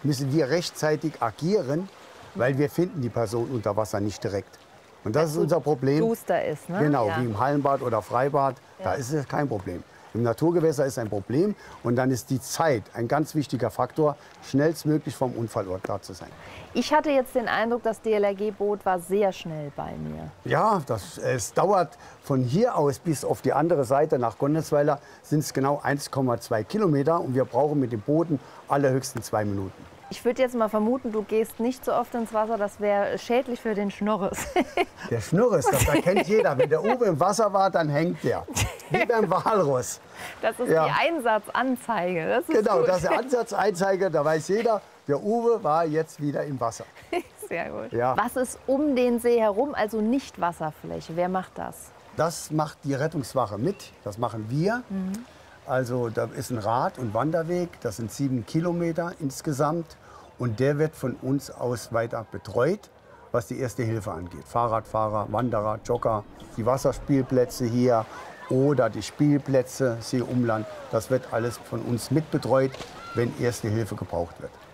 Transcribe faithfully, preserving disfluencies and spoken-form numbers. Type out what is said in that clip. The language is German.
müssen wir rechtzeitig agieren, weil wir finden die Person unter Wasser nicht direkt. Und das ist unser Problem. Duster ist, ne? Genau, Ja. wie im Hallenbad oder Freibad, Ja. da ist es kein Problem. Im Naturgewässer ist ein Problem und dann ist die Zeit ein ganz wichtiger Faktor, schnellstmöglich vom Unfallort da zu sein. Ich hatte jetzt den Eindruck, das D L R G-Boot war sehr schnell bei mir. Ja, das, es dauert von hier aus bis auf die andere Seite nach Gondelsweiler sind es genau eins Komma zwei Kilometer und wir brauchen mit dem Booten allerhöchstens zwei Minuten. Ich würde jetzt mal vermuten, du gehst nicht so oft ins Wasser, das wäre schädlich für den Schnurres. Der Schnurres, das erkennt jeder. Wenn der Uwe im Wasser war, dann hängt der. Wie beim Walross. Das ist Ja. die Einsatzanzeige. Das ist Genau, gut. das ist der Ansatzeinzeiger, da weiß jeder, der Uwe war jetzt wieder im Wasser. Sehr gut. Ja. Was ist um den See herum, also nicht Wasserfläche? Wer macht das? Das macht die Rettungswache mit, das machen wir. Mhm. Also da ist ein Rad- und Wanderweg, das sind sieben Kilometer insgesamt. Und der wird von uns aus weiter betreut, was die Erste Hilfe angeht. Fahrradfahrer, Wanderer, Jogger, die Wasserspielplätze hier oder die Spielplätze, See Umland. Das wird alles von uns mitbetreut, wenn Erste Hilfe gebraucht wird.